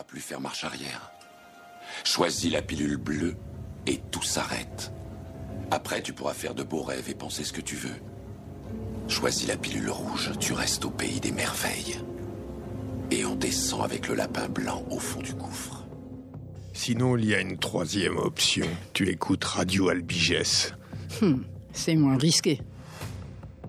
plus faire marche arrière. Choisis la pilule bleue et tout s'arrête. Après, tu pourras faire de beaux rêves et penser ce que tu veux. Choisis la pilule rouge, tu restes au pays des merveilles. Et on descend avec le lapin blanc au fond du gouffre. Sinon, il y a une troisième option. Tu écoutes Radio Albigès. C'est moins risqué.